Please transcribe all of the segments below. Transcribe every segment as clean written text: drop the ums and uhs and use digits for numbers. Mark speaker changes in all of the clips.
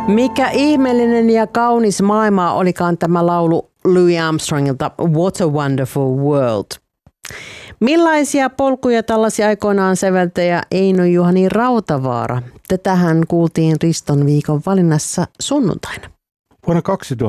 Speaker 1: Mikä ihmeellinen ja kaunis maailma olikaan tämä laulu Louis Armstrongilta What a Wonderful World. Millaisia polkuja tällaisia aikoinaan säveltäjä Eino Juhani Rautavaara? Tätähän kuultiin Riston viikon valinnassa sunnuntaina.
Speaker 2: Vuonna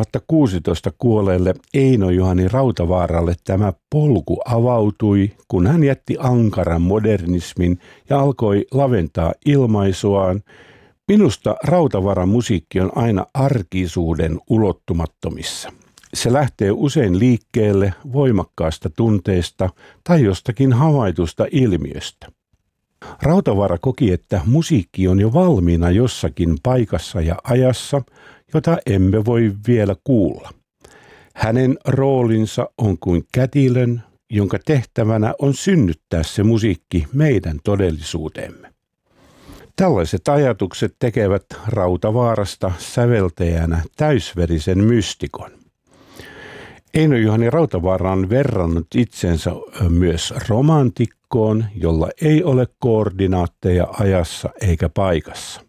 Speaker 2: 2016 kuolleelle Eino Juhani Rautavaaralle tämä polku avautui, kun hän jätti ankaran modernismin ja alkoi laventaa ilmaisuaan. Minusta Rautavaaran musiikki on aina arkisuuden ulottumattomissa. Se lähtee usein liikkeelle voimakkaasta tunteesta tai jostakin havaitusta ilmiöstä. Rautavaara koki, että musiikki on jo valmiina jossakin paikassa ja ajassa, jota emme voi vielä kuulla. Hänen roolinsa on kuin kätilön, jonka tehtävänä on synnyttää se musiikki meidän todellisuuteemme. Tällaiset ajatukset tekevät Rautavaarasta säveltäjänä täysverisen mystikon. Eino Juhani Rautavaara on verrannut itsensä myös romantikkoon, jolla ei ole koordinaatteja ajassa eikä paikassa.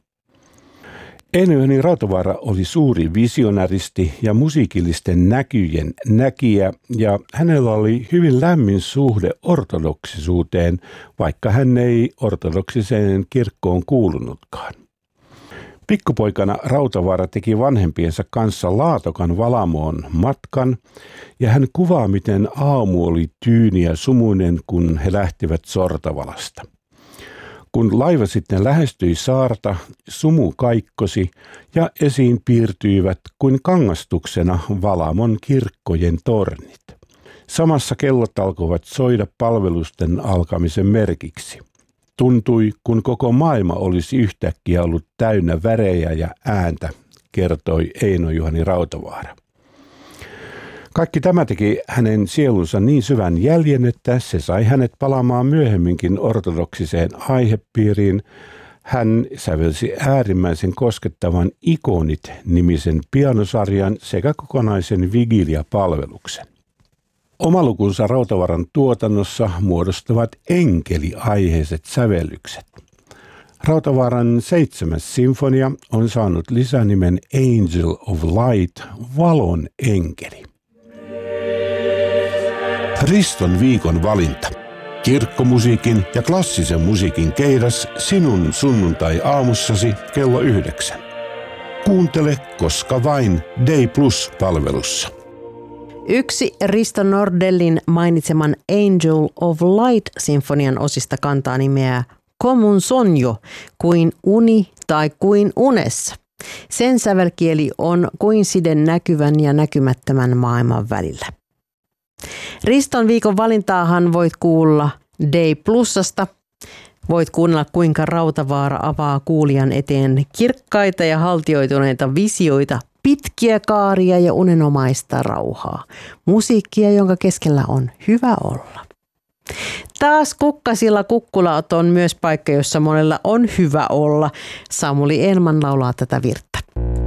Speaker 2: Eino Juhani Rautavaara oli suuri visionäristi ja musiikillisten näkyjen näkijä, ja hänellä oli hyvin lämmin suhde ortodoksisuuteen, vaikka hän ei ortodoksiseen kirkkoon kuulunutkaan. Pikkupoikana Rautavaara teki vanhempiensa kanssa Laatokan Valamoon matkan, ja hän kuvaa, miten aamu oli tyyni ja sumuinen, kun he lähtivät Sortavalasta. Kun laiva sitten lähestyi saarta, sumu kaikkosi ja esiin piirtyivät kuin kangastuksena Valamon kirkkojen tornit. Samassa kellot alkoivat soida palvelusten alkamisen merkiksi. Tuntui, kun koko maailma olisi yhtäkkiä ollut täynnä värejä ja ääntä, kertoi Eino Juhani Rautavaara. Kaikki tämä teki hänen sielunsa niin syvän jäljen, että se sai hänet palaamaan myöhemminkin ortodoksiseen aihepiiriin. Hän sävelsi äärimmäisen koskettavan Ikonit-nimisen pianosarjan sekä kokonaisen vigilia-palveluksen. Omalukunsa Rautavaaran tuotannossa muodostavat enkeliaiheiset sävellykset. Rautavaaran 7. sinfonia on saanut lisänimen Angel of Light, valon enkeli. Riston viikon valinta. Kirkkomusiikin ja klassisen musiikin keidas sinun sunnuntai-aamussasi kello 9. Kuuntele koska vain Day Plus-palvelussa.
Speaker 1: Yksi Risto Nordellin mainitseman Angel of Light-sinfonian osista kantaa nimeä Come un sogno, kuin uni tai kuin unessa. Sen sävelkieli on kuin side näkyvän ja näkymättömän maailman välillä. Riston viikon valintaahan voit kuulla Day Plusasta. Voit kuunnella, kuinka Rautavaara avaa kuulijan eteen kirkkaita ja haltioituneita visioita, pitkiä kaaria ja unenomaista rauhaa. Musiikkia, jonka keskellä on hyvä olla. Taas Kukkasilla Kukkulaot on myös paikka, jossa monella on hyvä olla. Samuli Elman laulaa tätä virttä.